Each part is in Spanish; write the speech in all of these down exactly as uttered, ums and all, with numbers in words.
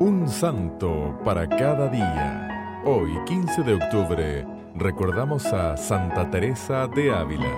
Un santo para cada día. Hoy, quince de octubre, recordamos a Santa Teresa de Ávila.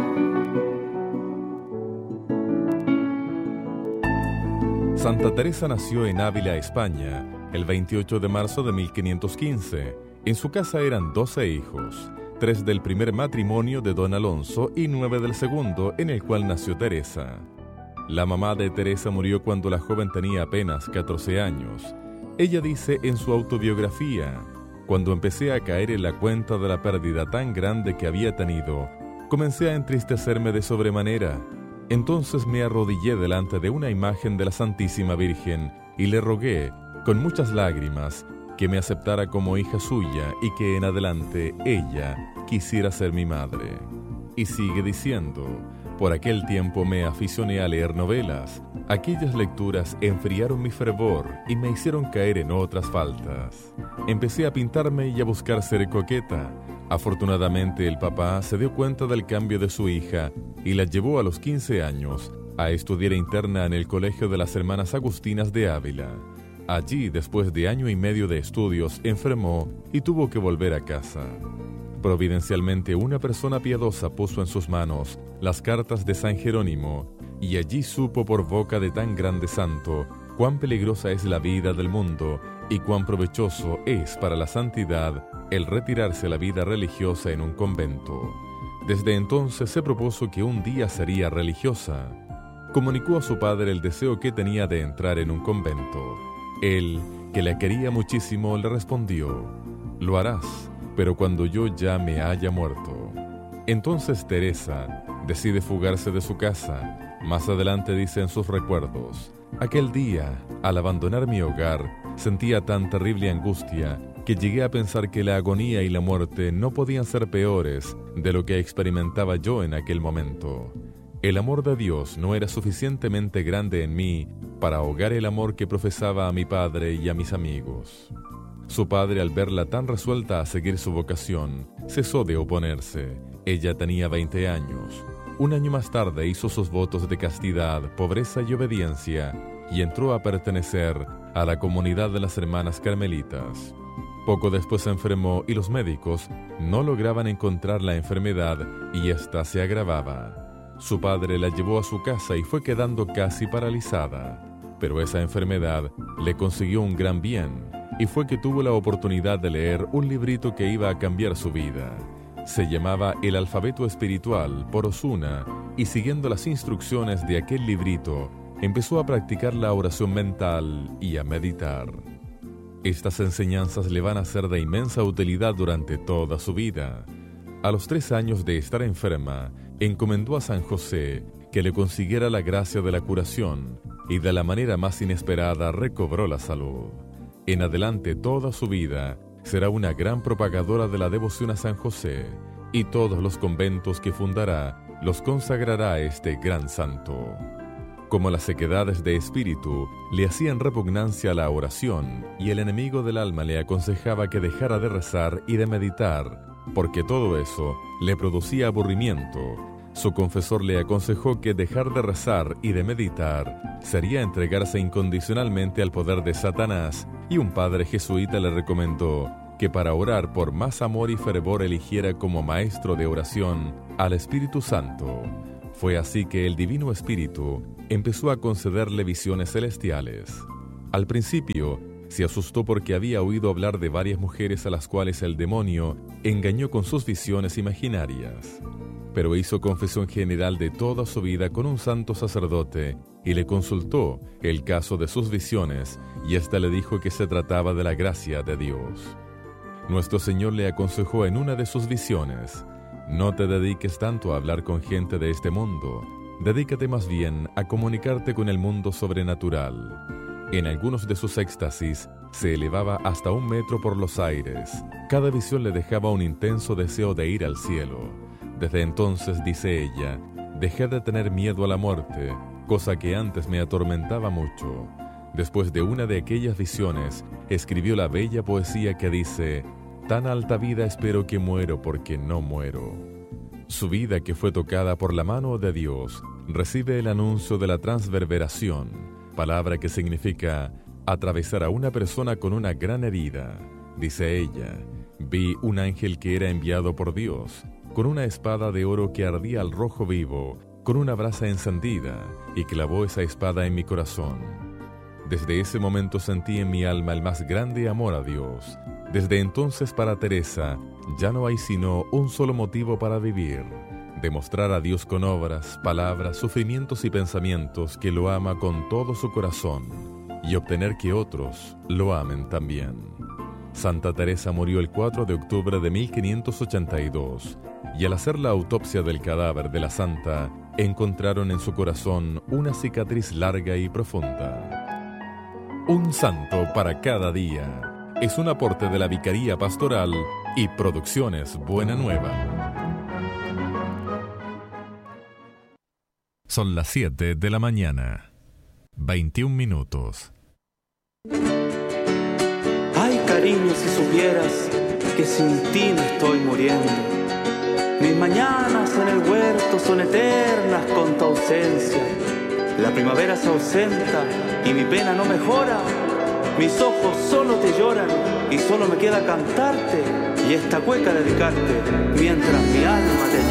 Santa Teresa nació en Ávila, España, el veintiocho de marzo de mil quinientos quince. En su casa eran doce hijos, tres del primer matrimonio de don Alonso y nueve del segundo, en el cual nació Teresa. La mamá de Teresa murió cuando la joven tenía apenas catorce años. Ella dice en su autobiografía: cuando empecé a caer en la cuenta de la pérdida tan grande que había tenido, comencé a entristecerme de sobremanera. Entonces me arrodillé delante de una imagen de la Santísima Virgen y le rogué, con muchas lágrimas, que me aceptara como hija suya y que en adelante ella quisiera ser mi madre. Y sigue diciendo: por aquel tiempo me aficioné a leer novelas. Aquellas lecturas enfriaron mi fervor y me hicieron caer en otras faltas. Empecé a pintarme y a buscar ser coqueta. Afortunadamente el papá se dio cuenta del cambio de su hija y la llevó a los quince años a estudiar interna en el Colegio de las Hermanas Agustinas de Ávila. Allí, después de año y medio de estudios, enfermó y tuvo que volver a casa. Providencialmente, una persona piadosa puso en sus manos las cartas de San Jerónimo, y allí supo por boca de tan grande santo cuán peligrosa es la vida del mundo y cuán provechoso es para la santidad el retirarse a la vida religiosa en un convento. Desde entonces se propuso que un día sería religiosa. Comunicó a su padre el deseo que tenía de entrar en un convento. Él, que la quería muchísimo, le respondió: lo harás, pero cuando yo ya me haya muerto. Entonces Teresa decide fugarse de su casa. Más adelante dice en sus recuerdos: aquel día, al abandonar mi hogar, sentía tan terrible angustia que llegué a pensar que la agonía y la muerte no podían ser peores de lo que experimentaba yo en aquel momento. El amor de Dios no era suficientemente grande en mí para ahogar el amor que profesaba a mi padre y a mis amigos. Su padre, al verla tan resuelta a seguir su vocación, cesó de oponerse. Ella tenía veinte años. Un año más tarde hizo sus votos de castidad, pobreza y obediencia, y entró a pertenecer a la comunidad de las hermanas carmelitas. Poco después se enfermó y los médicos no lograban encontrar la enfermedad y ésta se agravaba. Su padre la llevó a su casa y fue quedando casi paralizada. Pero esa enfermedad le consiguió un gran bien, y fue que tuvo la oportunidad de leer un librito que iba a cambiar su vida. Se llamaba El Alfabeto Espiritual por Osuna, y siguiendo las instrucciones de aquel librito, empezó a practicar la oración mental y a meditar. Estas enseñanzas le van a ser de inmensa utilidad durante toda su vida. A los tres años de estar enferma, encomendó a San José que le consiguiera la gracia de la curación, y de la manera más inesperada recobró la salud. En adelante toda su vida será una gran propagadora de la devoción a San José, y todos los conventos que fundará los consagrará a este gran santo. Como las sequedades de espíritu le hacían repugnancia a la oración, y el enemigo del alma le aconsejaba que dejara de rezar y de meditar, porque todo eso le producía aburrimiento, su confesor le aconsejó que dejar de rezar y de meditar sería entregarse incondicionalmente al poder de Satanás, y un padre jesuita le recomendó que para orar por más amor y fervor eligiera como maestro de oración al Espíritu Santo. Fue así que el Divino Espíritu empezó a concederle visiones celestiales. Al principio, se asustó porque había oído hablar de varias mujeres a las cuales el demonio engañó con sus visiones imaginarias. Pero hizo confesión general de toda su vida con un santo sacerdote y le consultó el caso de sus visiones, y ésta le dijo que se trataba de la gracia de Dios. Nuestro Señor le aconsejó en una de sus visiones: no te dediques tanto a hablar con gente de este mundo, dedícate más bien a comunicarte con el mundo sobrenatural. En algunos de sus éxtasis se elevaba hasta un metro por los aires. Cada visión le dejaba un intenso deseo de ir al cielo. Desde entonces, dice ella, dejé de tener miedo a la muerte, cosa que antes me atormentaba mucho. Después de una de aquellas visiones, escribió la bella poesía que dice: tan alta vida espero que muero porque no muero. Su vida, que fue tocada por la mano de Dios, recibe el anuncio de la transverberación, palabra que significa atravesar a una persona con una gran herida. Dice ella: vi un ángel que era enviado por Dios, con una espada de oro que ardía al rojo vivo, con una brasa encendida, y clavó esa espada en mi corazón. Desde ese momento sentí en mi alma el más grande amor a Dios. Desde entonces para Teresa ya no hay sino un solo motivo para vivir: demostrar a Dios con obras, palabras, sufrimientos y pensamientos que lo ama con todo su corazón, y obtener que otros lo amen también. Santa Teresa murió el cuatro de octubre de mil quinientos ochenta y dos, y al hacer la autopsia del cadáver de la santa, encontraron en su corazón una cicatriz larga y profunda. Un santo para cada día es un aporte de la Vicaría Pastoral y Producciones Buena Nueva. Son las siete de la mañana, veintiún minutos. Ay, cariño, si supieras que sin ti me estoy muriendo. Mis mañanas en el huerto son eternas con tu ausencia. La primavera se ausenta y mi pena no mejora. Mis ojos solo te lloran y solo me queda cantarte y esta cueca dedicarte mientras mi alma te